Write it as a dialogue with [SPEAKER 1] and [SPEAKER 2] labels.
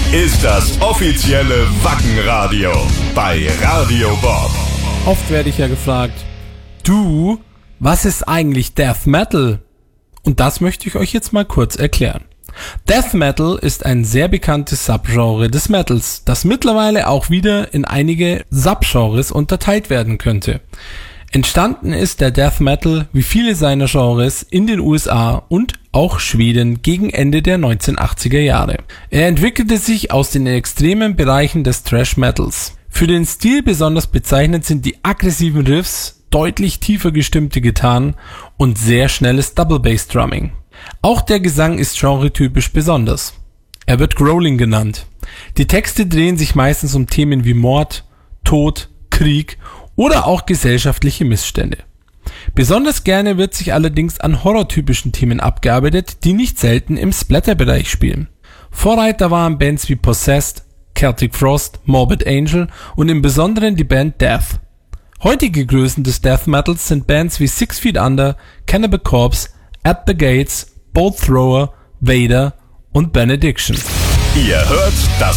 [SPEAKER 1] ist das offizielle Wackenradio bei Radio Bob.
[SPEAKER 2] Oft werde ich ja gefragt, du, was ist eigentlich Death Metal? Und das möchte ich euch jetzt mal kurz erklären. Death Metal ist ein sehr bekanntes Subgenre des Metals, das mittlerweile auch wieder in einige Subgenres unterteilt werden könnte. Entstanden ist der Death Metal wie viele seiner Genres in den USA und auch Schweden gegen Ende der 1980er Jahre. Er entwickelte sich aus den extremen Bereichen des Thrash Metals. Für den Stil besonders bezeichnend sind die aggressiven Riffs, deutlich tiefer gestimmte Gitarren und sehr schnelles Double Bass Drumming. Auch der Gesang ist genretypisch besonders. Er wird Growling genannt. Die Texte drehen sich meistens um Themen wie Mord, Tod, Krieg oder auch gesellschaftliche Missstände. Besonders gerne wird sich allerdings an horrortypischen Themen abgearbeitet, die nicht selten im Splatter-Bereich spielen. Vorreiter waren Bands wie Possessed, Celtic Frost, Morbid Angel und im Besonderen die Band Death. Heutige Größen des Death Metals sind Bands wie 6 Feet Under, Cannibal Corpse, At the Gates, Bolt Thrower, Vader und Benediction.
[SPEAKER 1] Ihr hört das